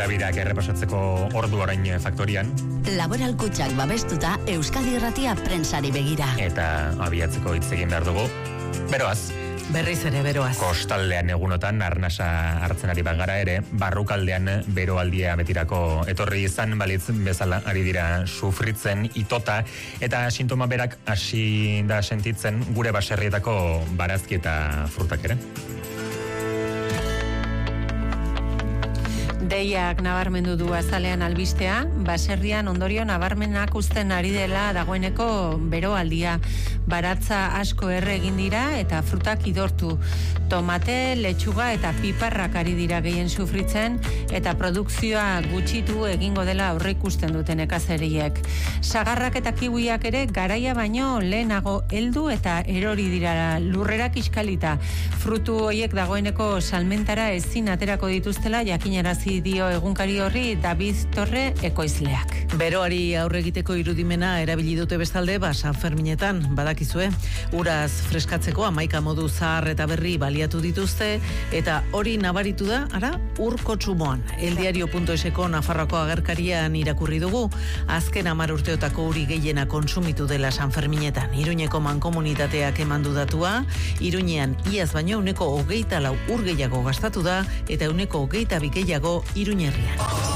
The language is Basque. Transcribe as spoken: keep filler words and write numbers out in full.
hedabideak errepasatzeko ordu orain faktorian. Laboral Kutxak babestuta Euskadi Irratia prentsari begira. Eta abiatzeko hitz egin behar dugu. Beroaz. Berriz ere beroaz. Kostaldean egunotan arnasa hartzen ari bagara ere, barrukaldean beroaldia betirako etorri izan balitz bezala ari dira sufritzen itota eta sintoma berak hasi da sentitzen gure baserrietako barazki eta frutak ere. Deiak nabarmendu du azalean albistea, baserrian ondorio nabarmenak uzten ari dela dagoeneko beroaldia. Baratza asko erre egin dira eta frutak idortu. Tomate, letxuga eta piparrak ari dira gehien sufritzen eta produkzioa gutxitu egingo dela aurreikusten duten nekazariek. Sagarrak eta kiwiak ere garaia baino lehenago heldu eta erori dira lurrera kiskalita. Frutu horiek dagoeneko salmentara ezin aterako dituztela jakinarazi dio egunkari horri David Torre ekoizleak. Beroari aurre egiteko irudimena erabili dute bestalde ba San Ferminetan, badakizue. Uraz freskatzeko hamaika modu zahar eta berri baliatu dituzte eta hori nabaritu da, ara, ur kontsumoan. eldiario puntu eseko Nafarroako agerkarian irakurri dugu, azken hamar urteotako uri gehiena kontsumitu dela San Ferminetan. Iruñeko mankomunitateak emandu datua, Iruñean iaz baino uneko hogeita lau ur gehiago gastatu da eta uneko hogeita bi gehiago Iruñerrian.